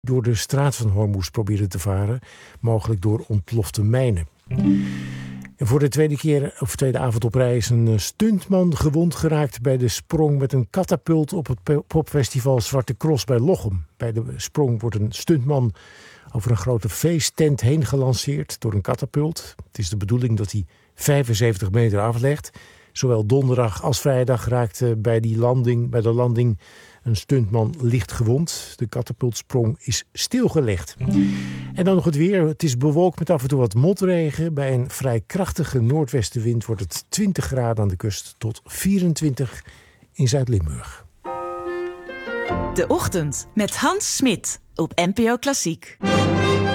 door de straat van Hormuz probeerde te varen, mogelijk door ontplofte mijnen. En voor de tweede avond op rij is een stuntman gewond geraakt bij de sprong met een katapult op het popfestival Zwarte Cross bij Lochem. Bij de sprong wordt een stuntman over een grote feesttent heen gelanceerd door een katapult. Het is de bedoeling dat hij 75 meter aflegt. Zowel donderdag als vrijdag raakte bij de landing een stuntman licht gewond. De katapultsprong is stilgelegd. En dan nog het weer. Het is bewolkt met af en toe wat motregen. Bij een vrij krachtige noordwestenwind wordt het 20 graden aan de kust tot 24 in Zuid-Limburg. De Ochtend met Hans Smit op NPO Klassiek.